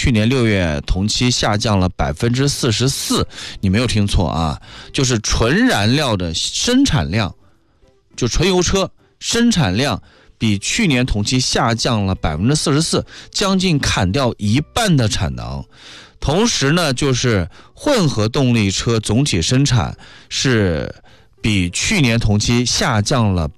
去年6月同期下降了44%，你没有听错啊，就是纯燃料的生产量，就纯油车生产量比去年同期下降了44%，将近砍掉一半的产能。同时呢，就是混合动力车总体生产是比去年同期下降了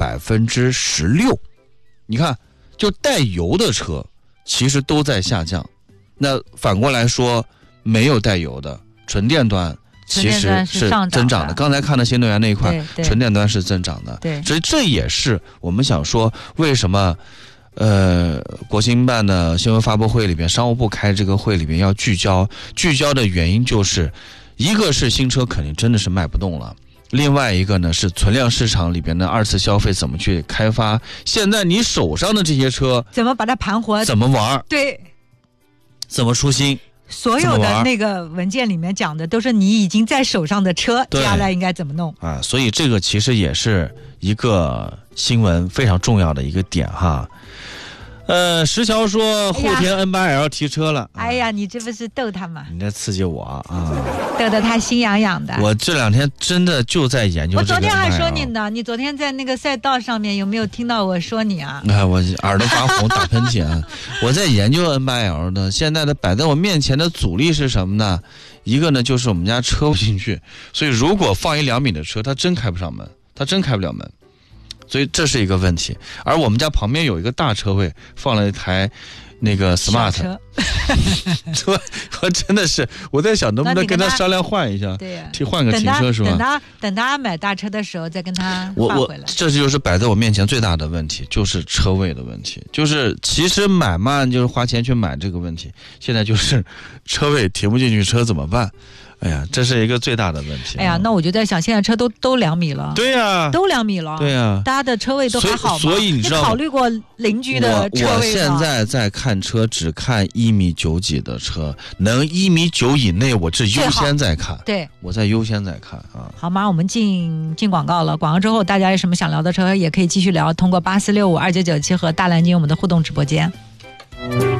16%。你看，就带油的车其实都在下降。那反过来说，没有带油的纯电端其实是增长的。刚才看的新能源那一块，纯电端是增长的。 对， 所以这也是我们想说，为什么国新办的新闻发布会里边，商务部开这个会里边要聚焦的原因就是，一个是新车肯定真的是卖不动了。另外一个呢是存量市场里边的二次消费怎么去开发，现在你手上的这些车怎么把它盘活， 怎么玩， 对， 怎么出新， 所有的那个文件里面讲的都是你已经在手上的车接下来应该怎么弄啊。所以这个其实也是一个新闻非常重要的一个点哈。石桥说后天 N8L 提车了。 哎呀，你这不是逗他吗？ 你在刺激我啊！ 逗得他心痒痒的。 我这2天真的就在研究这个 N8L。 我昨天还说你呢，你昨天在那个赛道上面有没有听到我说你啊？ 我耳朵发红，打喷嚏啊！我在研究 N8L 呢，现在的摆在我面前的阻力是什么呢？一个呢就是我们家车不进去，所以如果放1-2米的车，它真开不上门，它真开不了门。所以这是一个问题，而我们家旁边有一个大车位，放了一台那个 smart 车我真的是我在想能不能跟他商量换一下， 对呀， 换个停车是吧？ 等他买大车的时候再跟他换回来。 这就是摆在我面前最大的问题，就是车位的问题。就是其实买嘛，就是花钱去买这个问题，现在就是车位停不进去，车怎么办？哎呀，这是一个最大的问题。 哎呀，那我就在想，现在车都2米了。 对呀， 都2米了。 对呀， 大家的车位都还好吗？ 所以你知道， 考虑过邻居的车位吗？ 我现在在看车，只看1.9米几的车，能1.9米以内，我是优先在看。 对， 我在优先在看啊。 好吗？我们进广告了，广告之后大家有什么想聊的车，也可以继续聊，通过84652997和大蓝鲸我们的互动直播间。